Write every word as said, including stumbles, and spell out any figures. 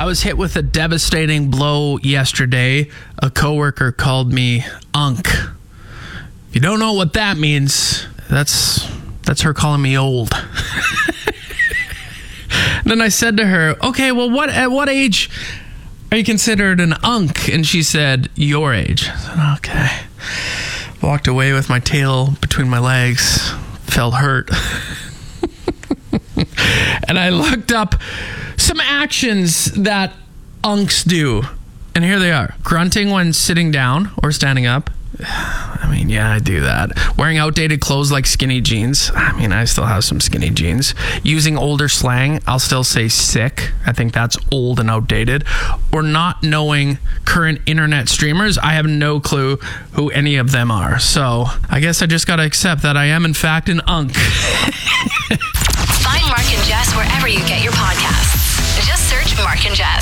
was hit with a devastating blow yesterday. A coworker called me Unk. If you don't know what that means, that's that's her calling me old. Then I said to her, okay, well, what at what age are you considered an unk? And she said, your age. I said, okay. Walked away with my tail between my legs. Felt hurt. And I looked up some actions that unks do. And here they are. Grunting when sitting down or standing up. I mean, yeah, I do that. Wearing outdated clothes like skinny jeans. I mean, I still have some skinny jeans. Using older slang. I'll still say sick. I think that's old and outdated. Or not knowing current internet streamers. I have no clue who any of them are. So I guess I just got to accept that I am, in fact, an unk. Find Mark and Jess wherever you get your podcasts. Just search Mark and Jess.